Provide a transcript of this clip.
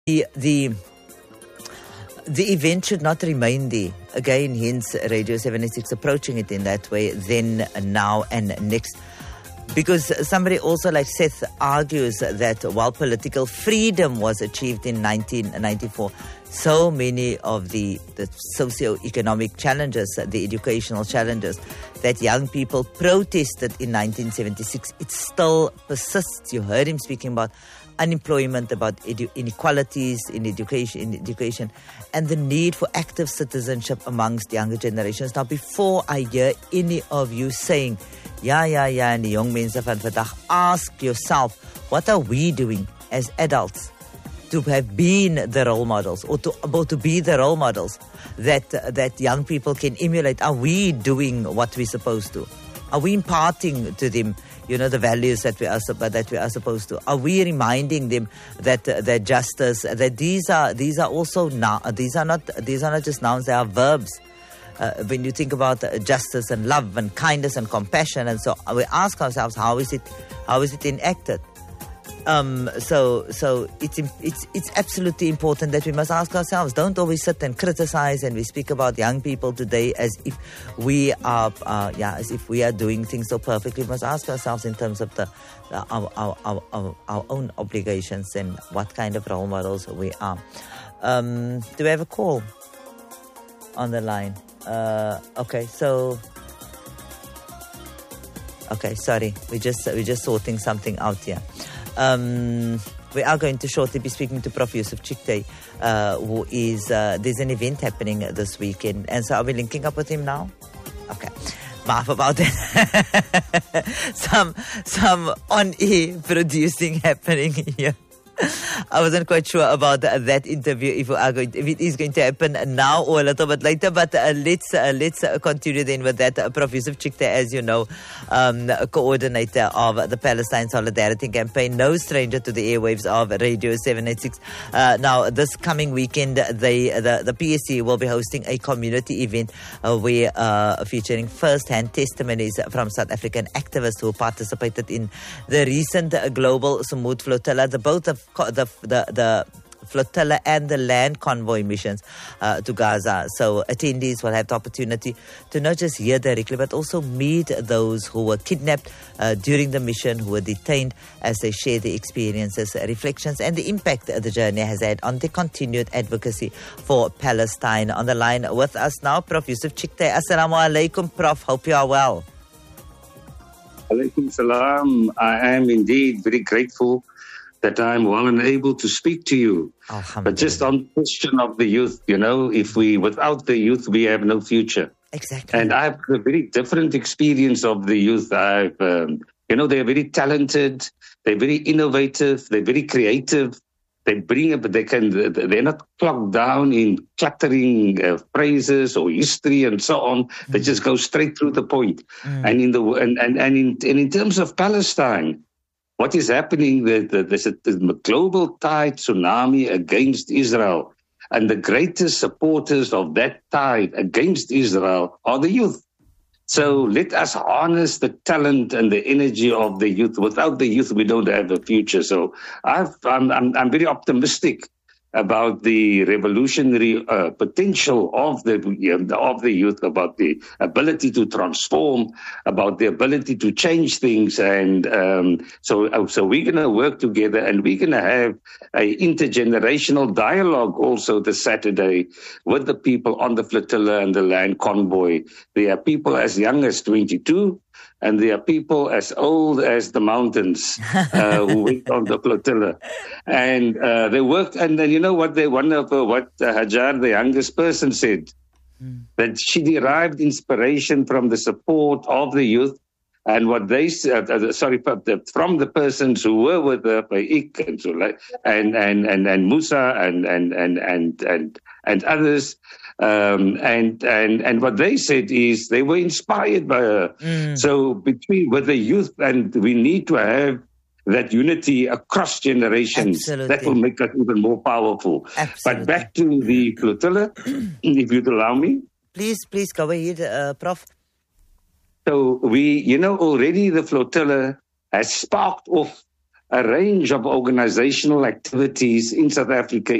the event should not remain there. Again, hence Radio 786 approaching it in that way, then, now, and next. Because somebody also like Seth argues that while political freedom was achieved in 1994, so many of the socio-economic challenges, the educational challenges that young people protested in 1976, it still persists. You heard him speaking about unemployment, about inequalities in education, and the need for active citizenship amongst younger generations. Now, before I hear any of you saying, en die jong mense van vandag, ask yourself, what are we doing as adults to have been the role models, or to be the role models that young people can emulate? Are we doing what we're supposed to? Are we imparting to them, the values that we are supposed to? Are we reminding them that justice, that these are not just nouns, they are verbs. When you think about justice and love and kindness and compassion, and so we ask ourselves, how is it enacted? So it's absolutely important that we must ask ourselves. Don't always sit and criticize, and we speak about young people today as if we are doing things so perfectly. We must ask ourselves in terms of our own obligations and what kind of role models we are. Do we have a call on the line? Okay, sorry, we're just sorting something out here. We are going to shortly be speaking to Prof. Yusuf Chicktay, who is, there's an event happening this weekend, and so are we linking up with him now? Okay. Maaf about that. Some on-air producing happening here. I wasn't quite sure about that interview, if it is going to happen now or a little bit later, but let's continue then with that. Prof. Yusuf Chicktay, as you know, coordinator of the Palestine Solidarity Campaign, no stranger to the airwaves of Radio 786. Now, this coming weekend, the PSC will be hosting a community event where featuring first-hand testimonies from South African activists who participated in the recent global Sumud flotilla. Both of the flotilla and the land convoy missions to Gaza. So attendees will have the opportunity to not just hear directly, but also meet those who were kidnapped during the mission, who were detained, as they share their experiences, reflections, and the impact the journey has had on the continued advocacy for Palestine. On the line with us now, Prof. Yusuf Chicktay. Assalamu alaikum, Prof. Hope you are well. Alaikum salam. I am indeed very grateful that I'm well and able to speak to you. But just on the question of the youth, without the youth, we have no future. Exactly. And I have a very different experience of the youth. They're very talented, they're very innovative, they're very creative. They're not clogged down in cluttering phrases or history and so on. They just go straight through the point. And in terms of Palestine, what is happening? There's a global tide tsunami against Israel, and the greatest supporters of that tide against Israel are the youth. So let us harness the talent and the energy of the youth. Without the youth, we don't have a future. So I'm very optimistic about the revolutionary potential of the youth, about the ability to transform, about the ability to change things, and so we're going to work together, and we're going to have an intergenerational dialogue also this Saturday with the people on the flotilla and the land convoy. There are people as young as 22. And there are people as old as the mountains who went on the flotilla. And they worked, and then what Hajar, the youngest person, said, that she derived inspiration from the support of the youth, and what they said, from the persons who were with her, Ik and Zulay, and Musa and others. And what they said is they were inspired by her. So with the youth, and we need to have that unity across generations. Absolutely. That will make us even more powerful. Absolutely. But back to the flotilla, if you'd allow me. Please go ahead, Prof. So already the flotilla has sparked off a range of organizational activities in South Africa